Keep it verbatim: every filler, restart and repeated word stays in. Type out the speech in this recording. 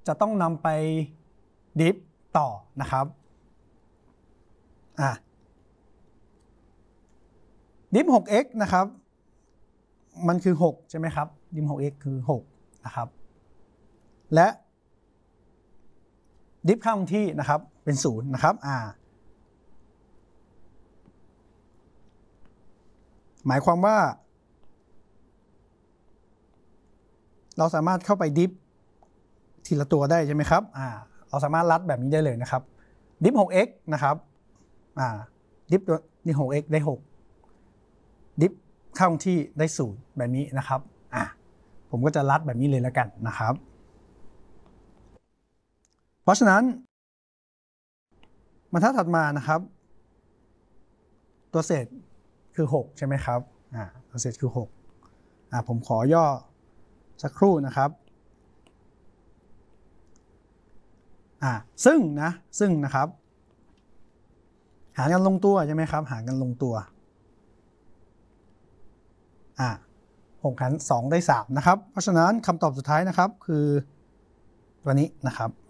จะต้องนำไปดิฟต่อนะครับอ่ะดิฟ หก เอ็กซ์ นะครับมันคือหกใช่ไหมครับดิฟ หก เอ็กซ์ คือหกนะครับและดิฟค่าคงที่นะครับเป็นศูนย์นะครับอ่าหมายความว่าเราสามารถเข้าไปดิฟทีละตัวได้ใช่ไหมครับอ่าเราสามารถลัดแบบนี้ได้เลยนะครับดิฟ หก เอ็กซ์ นะครับอ่าดิฟตัวนี่ หก เอ็กซ์ ได้หกดิฟค่าคงที่ได้ศูนย์แบบนี้นะครับอ่าผมก็จะลัดแบบนี้เลยแล้วกันนะครับเพราะฉะนั้นบรรทัดถัดมานะครับตัวเศษคือหกใช่ไหมครับอ่าตัวเศษคือหกอ่าผมขอย่อสักครู่นะครับอ่าซึ่งนะซึ่งนะครับหารกันลงตัวใช่ไหมครับหารกันลงตัวอ่าหกหารสองได้สามนะครับเพราะฉะนั้นคำตอบสุดท้ายนะครับคือตัวนี้นะครับ